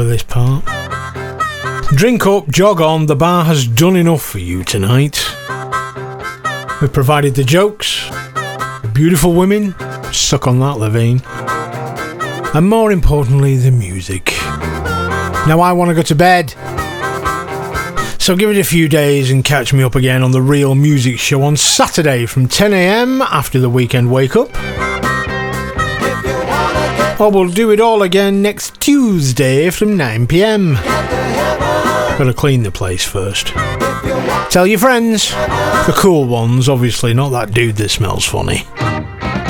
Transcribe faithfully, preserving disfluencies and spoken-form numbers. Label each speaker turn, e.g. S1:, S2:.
S1: for this part. Drink up, jog on, the bar has done enough for you tonight. We've provided the jokes, the beautiful women, suck on that, Levine, and more importantly, the music. Now I want to go to bed. So give it a few days and catch me up again on the Real Music Show on Saturday from ten a.m. after the weekend wake up. Or we'll do it all again next Tuesday from nine p.m. Gotta clean the place first. Tell your friends. The cool ones, obviously, not that dude that smells funny.